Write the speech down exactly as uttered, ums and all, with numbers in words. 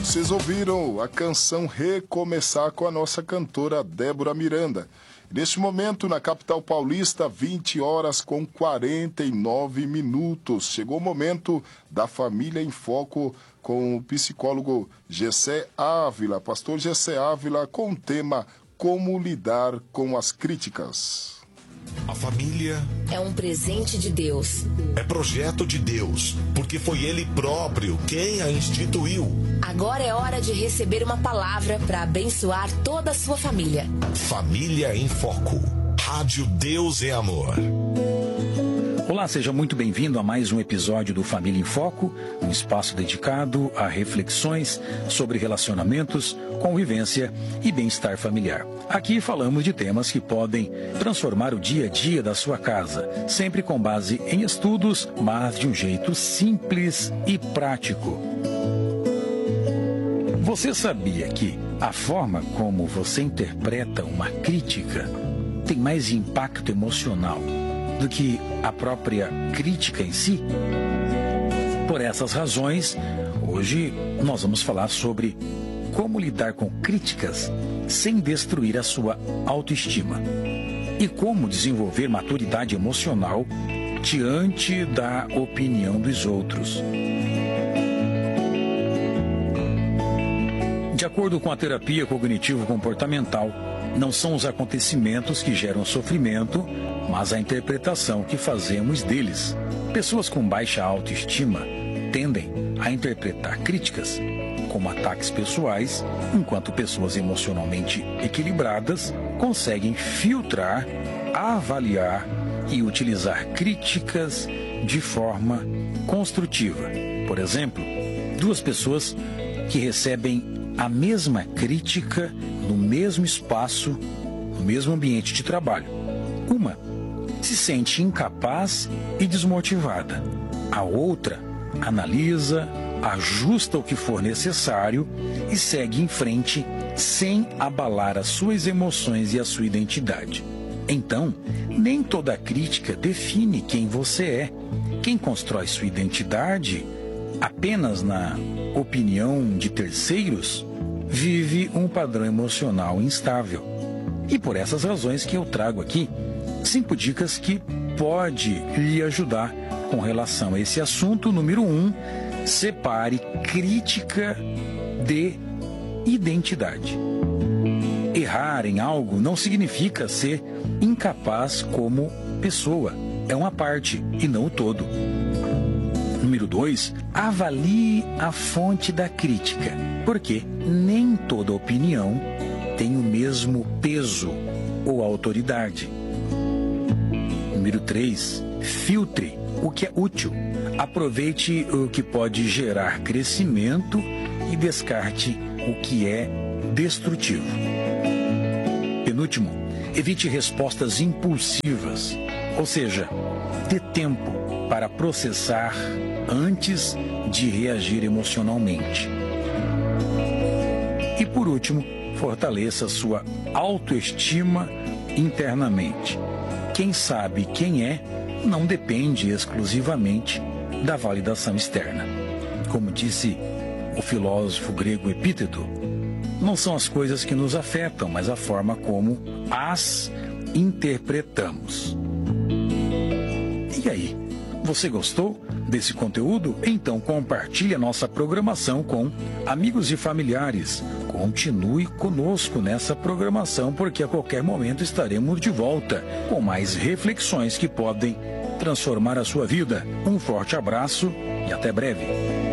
Vocês ouviram a canção Recomeçar com a nossa cantora Débora Miranda. Neste momento, na capital paulista, vinte horas com quarenta e nove minutos. Chegou o momento da Família em Foco com o psicólogo Gessé Ávila, pastor Gessé Ávila, com o tema Como lidar com as críticas. A família é um presente de Deus. É projeto de Deus, porque foi Ele próprio quem a instituiu. Agora é hora de receber uma palavra para abençoar toda a sua família. Família em Foco. Rádio Deus é Amor. Olá, seja muito bem-vindo a mais um episódio do Família em Foco, um espaço dedicado a reflexões sobre relacionamentos, convivência e bem-estar familiar. Aqui falamos de temas que podem transformar o dia a dia da sua casa, sempre com base em estudos, mas de um jeito simples e prático. Você sabia que a forma como você interpreta uma crítica tem mais impacto emocional do que a própria crítica em si? Por essas razões, hoje nós vamos falar sobre como lidar com críticas sem destruir a sua autoestima e como desenvolver maturidade emocional diante da opinião dos outros. De acordo com a terapia cognitivo-comportamental, não são os acontecimentos que geram sofrimento, mas a interpretação que fazemos deles. Pessoas com baixa autoestima tendem a interpretar críticas como ataques pessoais, enquanto pessoas emocionalmente equilibradas conseguem filtrar, avaliar e utilizar críticas de forma construtiva. Por exemplo, duas pessoas que recebem a mesma crítica no mesmo espaço, no mesmo ambiente de trabalho. Uma se sente incapaz e desmotivada. A outra analisa, ajusta o que for necessário e segue em frente sem abalar as suas emoções e a sua identidade. Então, nem toda crítica define quem você é. Quem constrói sua identidade apenas na opinião de terceiros vive um padrão emocional instável. E por essas razões que eu trago aqui cinco dicas que pode lhe ajudar com relação a esse assunto. Número um, separe crítica de identidade. Errar em algo não significa ser incapaz como pessoa. É uma parte e não o todo. Número dois, avalie a fonte da crítica, porque nem toda opinião tem o mesmo peso ou autoridade. Número três, filtre o que é útil. Aproveite o que pode gerar crescimento e descarte o que é destrutivo. Penúltimo, evite respostas impulsivas, ou seja, dê tempo para processar antes de reagir emocionalmente. E por último, fortaleça sua autoestima internamente. Quem sabe quem é não depende exclusivamente da validação externa. Como disse o filósofo grego Epíteto, não são as coisas que nos afetam, mas a forma como as interpretamos. E aí, você gostou desse conteúdo? Então compartilhe a nossa programação com amigos e familiares. Continue conosco nessa programação, porque a qualquer momento estaremos de volta com mais reflexões que podem transformar a sua vida. Um forte abraço e até breve.